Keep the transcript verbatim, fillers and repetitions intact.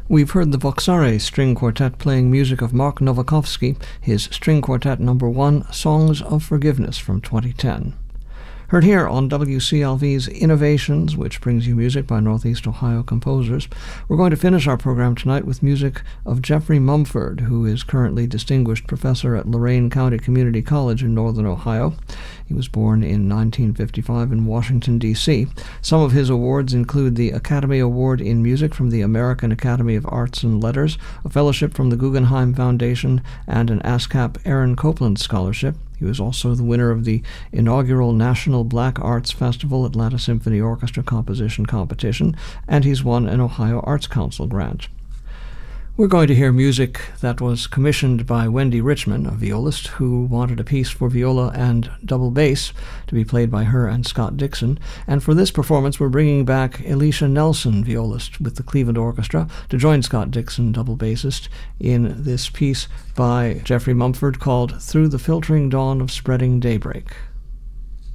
We've heard the Voxare String Quartet playing music of Mark Novakovsky, his String Quartet number one, Songs of Forgiveness from twenty ten. Heard here on W C L V's Innovations, which brings you music by Northeast Ohio composers. We're going to finish our program tonight with music of Jeffrey Mumford, who is currently Distinguished Professor at Lorain County Community College in Northern Ohio. He was born in nineteen fifty-five in Washington, D C Some of his awards include the Academy Award in Music from the American Academy of Arts and Letters, a fellowship from the Guggenheim Foundation, and an ASCAP Aaron Copland Scholarship. He was also the winner of the inaugural National Black Arts Festival Atlanta Symphony Orchestra Composition Competition, and he's won an Ohio Arts Council grant. We're going to hear music that was commissioned by Wendy Richman, a violist, who wanted a piece for viola and double bass to be played by her and Scott Dixon. And for this performance, we're bringing back Alicia Nelson, violist with the Cleveland Orchestra, to join Scott Dixon, double bassist, in this piece by Jeffrey Mumford called Through the Filtering Dawn of Spreading Daybreak.